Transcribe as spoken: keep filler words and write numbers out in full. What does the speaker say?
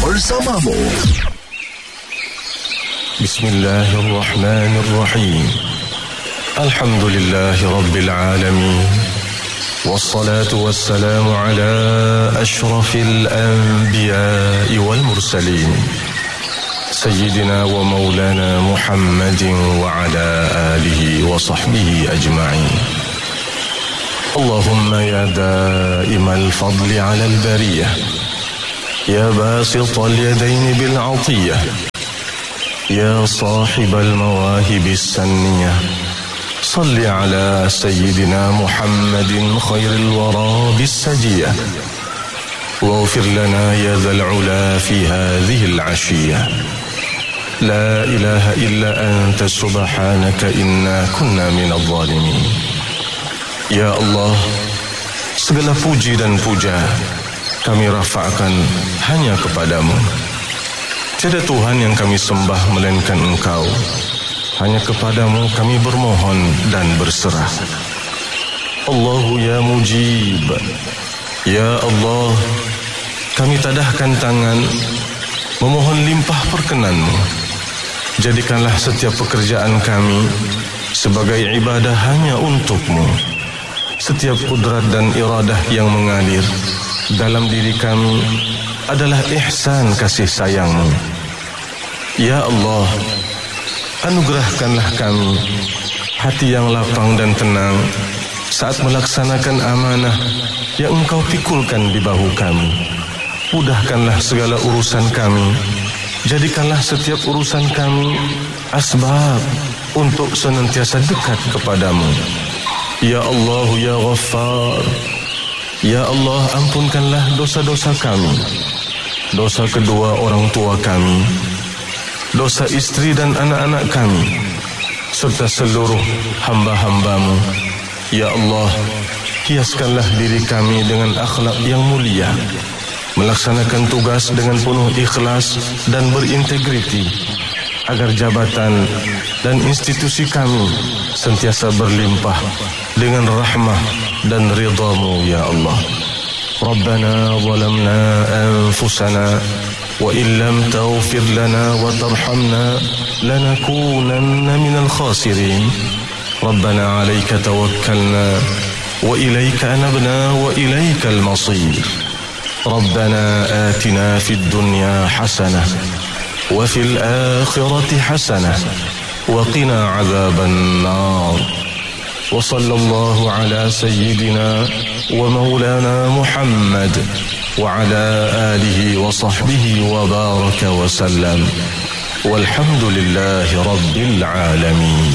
bersamamu. Bismillahirrahmanirrahim. Alhamdulillahi Rabbil Alamin. Wassalatu wassalamu ala ashrafil anbiya'i wal mursalin. Sayyidina wa maulana Muhammadin wa ala alihi wa sahbihi ajma'in. Allahumma ya da'imal fadli ala al-bariyah, ya basital yadaini bil 'atiyah, ya sahibal mawahibis sanniyah, salli ala sayyidina Muhammadin khairil wara bis sajiyah, waghfir lana ya dhal 'ula fi hadhihi al-'ashiyah. La ilaha illa anta subhanaka inna kunna minadh dhalimin. Ya Allah, segala puji dan puja kami rafa'kan hanya kepadamu. Tiada Tuhan yang kami sembah melainkan Engkau. Hanya kepadamu kami bermohon dan berserah. Allahu ya mujib. Ya Allah, kami tadahkan tangan memohon limpah perkenan-Mu. Jadikanlah setiap pekerjaan kami sebagai ibadah hanya untuk-Mu. Setiap kudrat dan iradah yang mengalir dalam diri kami adalah ihsan kasih sayang-Mu. Ya Allah, anugerahkanlah kami hati yang lapang dan tenang saat melaksanakan amanah yang Engkau pikulkan di bahu kami. Mudahkanlah segala urusan kami. Jadikanlah setiap urusan kami asbab untuk senantiasa dekat kepadamu. Ya Allah, ya Ghaffar. Ya Allah, ampunkanlah dosa-dosa kami, dosa kedua orang tua kami, dosa istri dan anak-anak kami, serta seluruh hamba-hamba-Mu. Ya Allah, hiaskanlah diri kami dengan akhlak yang mulia, melaksanakan tugas dengan penuh ikhlas dan berintegriti, agar jabatan dan institusi kami sentiasa berlimpah dengan rahmah dan ridha-Mu, ya Allah. Rabbana zalamna anfusana wa illam taghfir lana wa tarhamna lanakunanna minal khasirin. Rabbana 'alaika tawakkalna wa ilaika anabna wa ilaikal masir. Rabbana atina fid dunya hasanah wa fil akhirati hasanah wa qina 'adzaban nar. Wa sallallahu ala sayyidina wa maulana Muhammad wa ala alihi wa sahbihi wa baraka wa sallam. Walhamdulillahi rabbil alamin.